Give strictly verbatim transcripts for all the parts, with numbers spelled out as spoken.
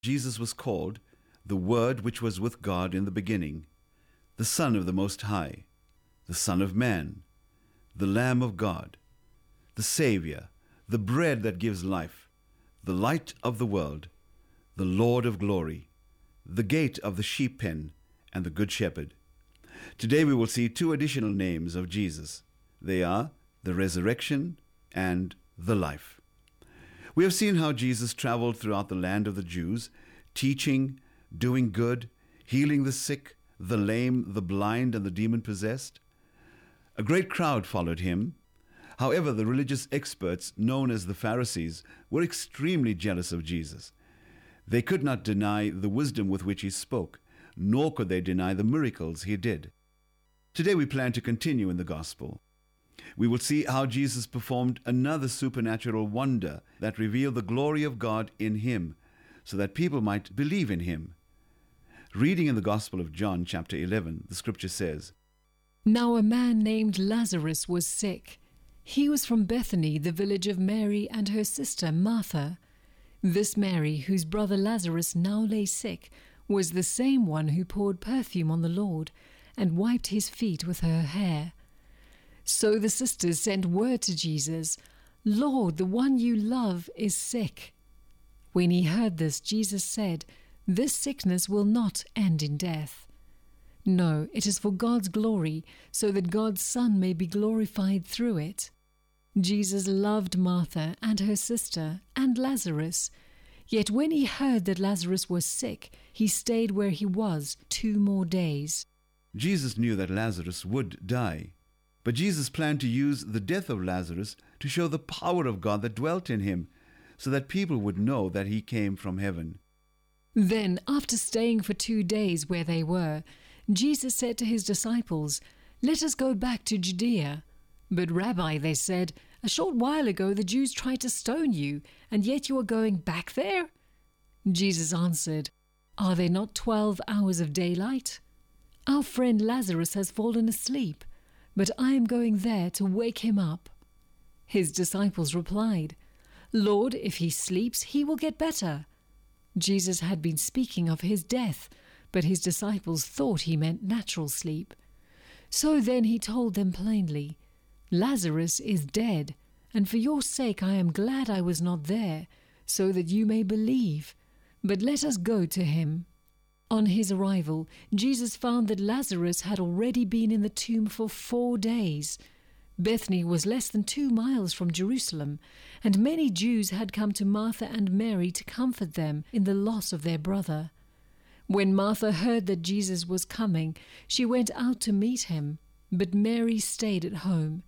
Jesus was called the Word which was with God in the beginning, the Son of the Most High, the Son of Man, the Lamb of God, the Savior, the bread that gives life, the light of the world, the Lord of glory, the gate of the sheep pen, and the Good Shepherd. Today we will see two additional names of Jesus. They are the resurrection and the life. We have seen how Jesus traveled throughout the land of the Jews, teaching, doing good, healing the sick, the lame, the blind, and the demon-possessed. A great crowd followed him. However, the religious experts, known as the Pharisees, were extremely jealous of Jesus. They could not deny the wisdom with which he spoke, nor could they deny the miracles he did. Today we plan to continue in the gospel. We will see how Jesus performed another supernatural wonder that revealed the glory of God in him, so that people might believe in him. Reading in the Gospel of John, chapter eleven, the scripture says, Now a man named Lazarus was sick. He was from Bethany, the village of Mary and her sister Martha. This Mary, whose brother Lazarus now lay sick, was the same one who poured perfume on the Lord and wiped his feet with her hair. So the sisters sent word to Jesus, Lord, the one you love is sick. When he heard this, Jesus said, This sickness will not end in death. No, it is for God's glory, so that God's Son may be glorified through it. Jesus loved Martha and her sister and Lazarus. Yet when he heard that Lazarus was sick, he stayed where he was two more days. Jesus knew that Lazarus would die. But Jesus planned to use the death of Lazarus to show the power of God that dwelt in him, so that people would know that he came from heaven. Then, after staying for two days where they were, Jesus said to his disciples, Let us go back to Judea. But Rabbi, they said, a short while ago the Jews tried to stone you, and yet you are going back there? Jesus answered, Are there not twelve hours of daylight? Our friend Lazarus has fallen asleep, but I am going there to wake him up. His disciples replied, Lord, if he sleeps, he will get better. Jesus had been speaking of his death, but his disciples thought he meant natural sleep. So then he told them plainly, Lazarus is dead, and for your sake I am glad I was not there, so that you may believe. But let us go to him. On his arrival, Jesus found that Lazarus had already been in the tomb for four days. Bethany was less than two miles from Jerusalem, and many Jews had come to Martha and Mary to comfort them in the loss of their brother. When Martha heard that Jesus was coming, she went out to meet him, but Mary stayed at home.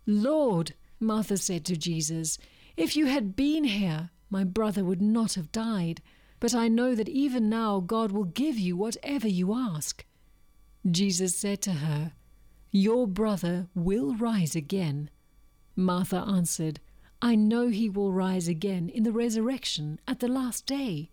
Lord, Martha said to Jesus, if you had been here, my brother would not have died. But I know that even now God will give you whatever you ask. Jesus said to her, Your brother will rise again. Martha answered, I know he will rise again in the resurrection at the last day.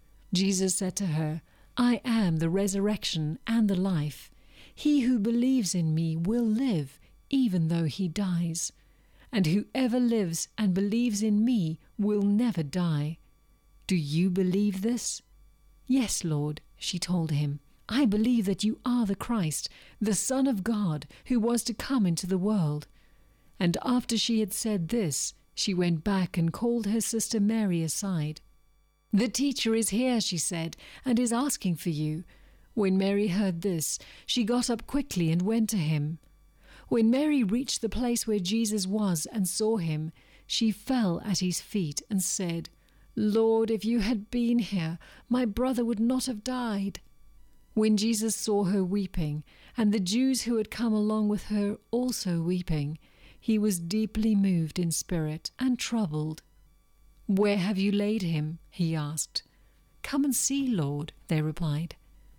Jesus said to her, I am the resurrection and the life. He who believes in me will live, even though he dies. And whoever lives and believes in me will never die. Do you believe this? Yes, Lord, she told him. I believe that you are the Christ, the Son of God, who was to come into the world. And after she had said this, she went back and called her sister Mary aside. The teacher is here, she said, and is asking for you. When Mary heard this, she got up quickly and went to him. When Mary reached the place where Jesus was and saw him, she fell at his feet and said, Lord, if you had been here, my brother would not have died. When Jesus saw her weeping, and the Jews who had come along with her also weeping, he was deeply moved in spirit and troubled. Where have you laid him? He asked. Come and see, Lord, they replied.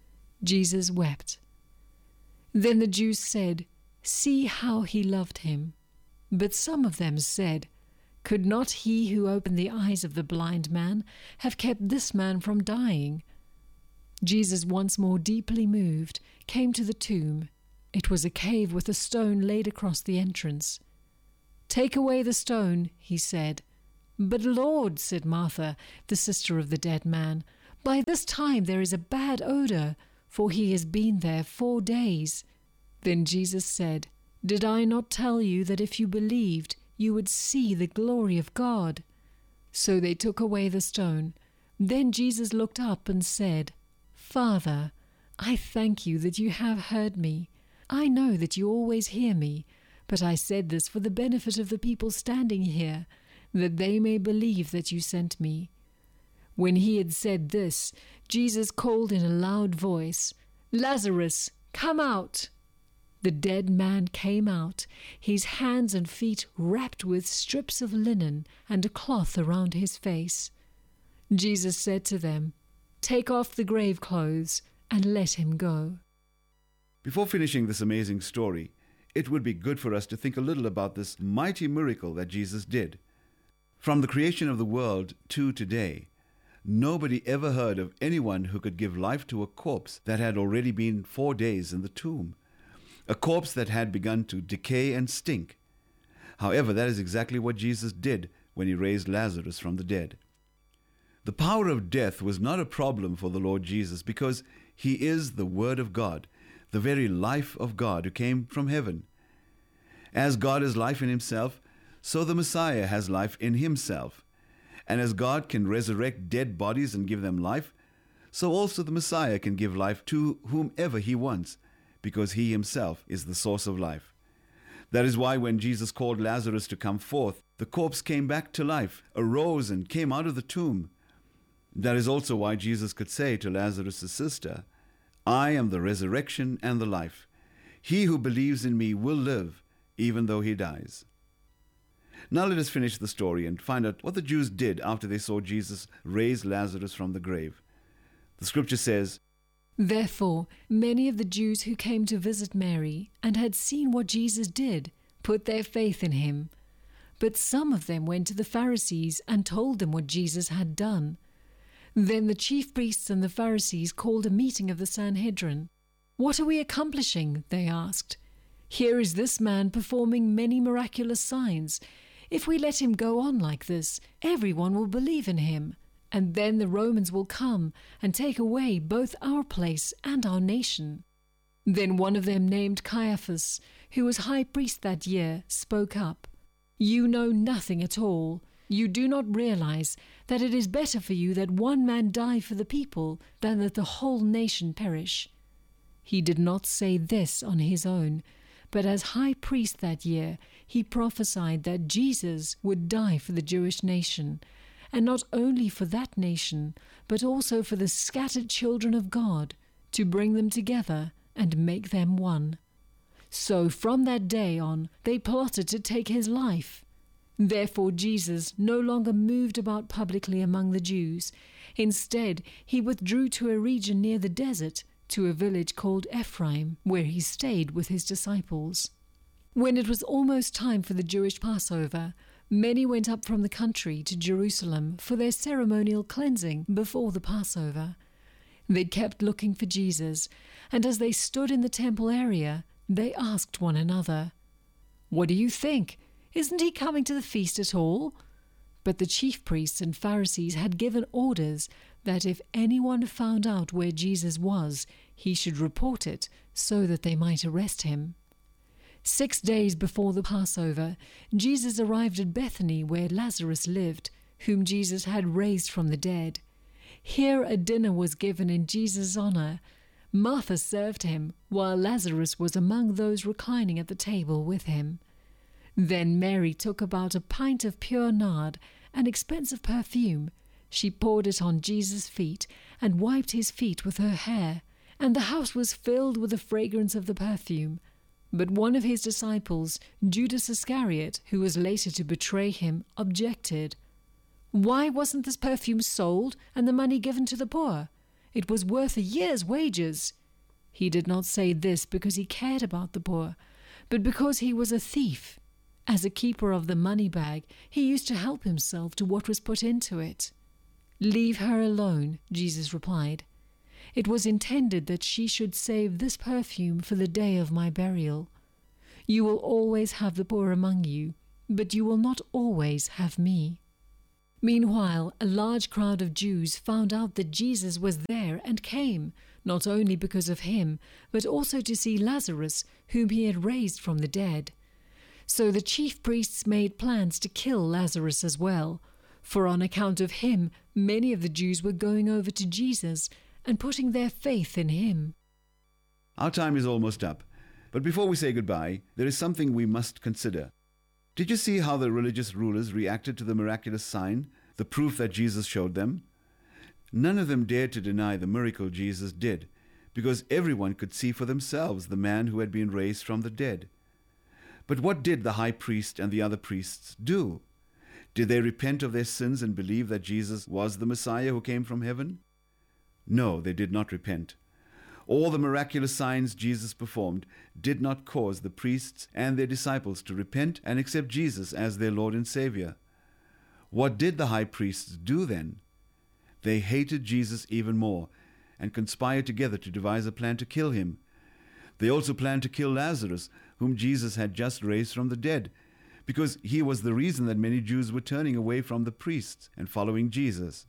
Jesus wept. Then the Jews said, See how he loved him. But some of them said, Could not he who opened the eyes of the blind man have kept this man from dying? Jesus, once more deeply moved, came to the tomb. It was a cave with a stone laid across the entrance. Take away the stone, he said. But Lord, said Martha, the sister of the dead man, By this time there is a bad odor, for he has been there four days. Then Jesus said, Did I not tell you that if you believed, you would see the glory of God? So they took away the stone. Then Jesus looked up and said, Father, I thank you that you have heard me. I know that you always hear me, but I said this for the benefit of the people standing here, that they may believe that you sent me. When he had said this, Jesus called in a loud voice, Lazarus, come out! The dead man came out, his hands and feet wrapped with strips of linen and a cloth around his face. Jesus said to them, Take off the grave clothes and let him go. Before finishing this amazing story, it would be good for us to think a little about this mighty miracle that Jesus did. From the creation of the world to today, nobody ever heard of anyone who could give life to a corpse that had already been four days in the tomb, a corpse that had begun to decay and stink. However, that is exactly what Jesus did when he raised Lazarus from the dead. The power of death was not a problem for the Lord Jesus because he is the Word of God, the very life of God who came from heaven. As God is life in himself, so the Messiah has life in himself. And as God can resurrect dead bodies and give them life, so also the Messiah can give life to whomever he wants, because he himself is the source of life. That is why when Jesus called Lazarus to come forth, the corpse came back to life, arose and came out of the tomb. That is also why Jesus could say to Lazarus' sister, I am the resurrection and the life. He who believes in me will live, even though he dies. Now let us finish the story and find out what the Jews did after they saw Jesus raise Lazarus from the grave. The scripture says, Therefore, many of the Jews who came to visit Mary and had seen what Jesus did put their faith in him. But some of them went to the Pharisees and told them what Jesus had done. Then the chief priests and the Pharisees called a meeting of the Sanhedrin. What are we accomplishing? They asked. Here is this man performing many miraculous signs. If we let him go on like this, everyone will believe in him. And then the Romans will come and take away both our place and our nation. Then one of them, named Caiaphas, who was high priest that year, spoke up. You know nothing at all. You do not realize that it is better for you that one man die for the people than that the whole nation perish. He did not say this on his own, but as high priest that year, he prophesied that Jesus would die for the Jewish nation, and not only for that nation, but also for the scattered children of God, to bring them together and make them one. So from that day on, they plotted to take his life. Therefore Jesus no longer moved about publicly among the Jews. Instead, he withdrew to a region near the desert, to a village called Ephraim, where he stayed with his disciples. When it was almost time for the Jewish Passover, many went up from the country to Jerusalem for their ceremonial cleansing before the Passover. They kept looking for Jesus, and as they stood in the temple area, they asked one another, "What do you think? Isn't he coming to the feast at all?" But the chief priests and Pharisees had given orders that if anyone found out where Jesus was, he should report it so that they might arrest him. Six days before the Passover, Jesus arrived at Bethany where Lazarus lived, whom Jesus had raised from the dead. Here a dinner was given in Jesus' honor. Martha served him, while Lazarus was among those reclining at the table with him. Then Mary took about a pint of pure nard, an expensive perfume. She poured it on Jesus' feet and wiped his feet with her hair, and the house was filled with the fragrance of the perfume. But one of his disciples, Judas Iscariot, who was later to betray him, objected. "Why wasn't this perfume sold and the money given to the poor? It was worth a year's wages." He did not say this because he cared about the poor, but because he was a thief. As a keeper of the money bag, he used to help himself to what was put into it. "Leave her alone," Jesus replied. "It was intended that she should save this perfume for the day of my burial. You will always have the poor among you, but you will not always have me." Meanwhile, a large crowd of Jews found out that Jesus was there and came, not only because of him, but also to see Lazarus, whom he had raised from the dead. So the chief priests made plans to kill Lazarus as well, for on account of him, many of the Jews were going over to Jesus and putting their faith in him. Our time is almost up, but before we say goodbye, there is something we must consider. Did you see how the religious rulers reacted to the miraculous sign, the proof that Jesus showed them? None of them dared to deny the miracle Jesus did, because everyone could see for themselves the man who had been raised from the dead. But what did the high priest and the other priests do? Did they repent of their sins and believe that Jesus was the Messiah who came from heaven? No, they did not repent. All the miraculous signs Jesus performed did not cause the priests and their disciples to repent and accept Jesus as their Lord and Savior. What did the high priests do then? They hated Jesus even more and conspired together to devise a plan to kill him. They also planned to kill Lazarus, whom Jesus had just raised from the dead, because he was the reason that many Jews were turning away from the priests and following Jesus.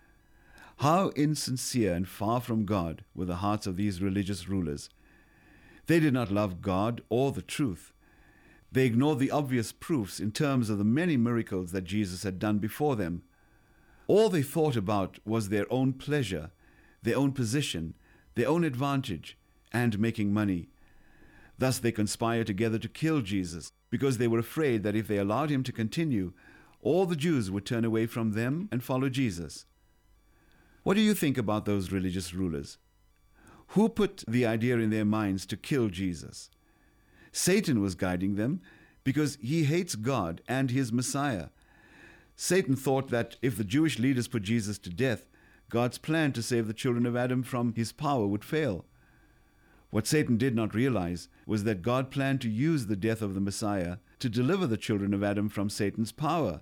How insincere and far from God were the hearts of these religious rulers. They did not love God or the truth. They ignored the obvious proofs in terms of the many miracles that Jesus had done before them. All they thought about was their own pleasure, their own position, their own advantage, and making money. Thus they conspired together to kill Jesus, because they were afraid that if they allowed him to continue, all the Jews would turn away from them and follow Jesus. What do you think about those religious rulers? Who put the idea in their minds to kill Jesus? Satan was guiding them because he hates God and his Messiah. Satan thought that if the Jewish leaders put Jesus to death, God's plan to save the children of Adam from his power would fail. What Satan did not realize was that God planned to use the death of the Messiah to deliver the children of Adam from Satan's power.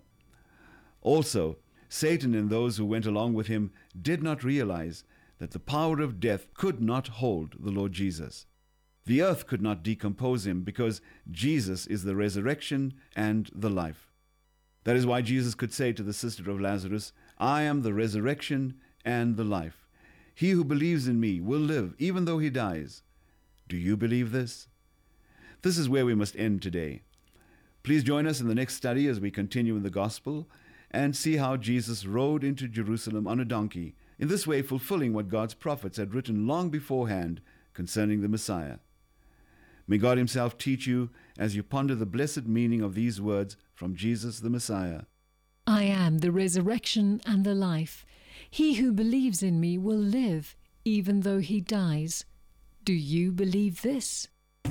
Also, Satan and those who went along with him did not realize that the power of death could not hold the Lord Jesus. The earth could not decompose him because Jesus is the resurrection and the life. That is why Jesus could say to the sister of Lazarus, "I am the resurrection and the life. He who believes in me will live even though he dies." Do you believe this? This is where we must end today. Please join us in the next study as we continue in the gospel and see how Jesus rode into Jerusalem on a donkey, in this way fulfilling what God's prophets had written long beforehand concerning the Messiah. May God himself teach you as you ponder the blessed meaning of these words from Jesus the Messiah. I am the resurrection and the life. He who believes in me will live, even though he dies. Do you believe this?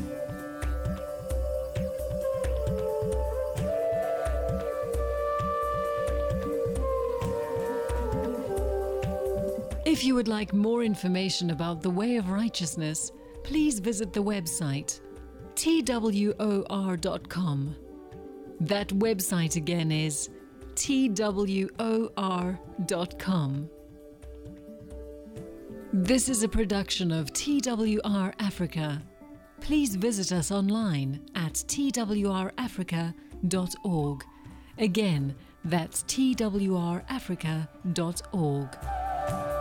If you would like more information about the way of righteousness, please visit the website T W O R dot com. That website again is T W O R dot com. This is a production of T W R Africa. Please visit us online at T W R Africa dot org. Again, that's T W R Africa dot org.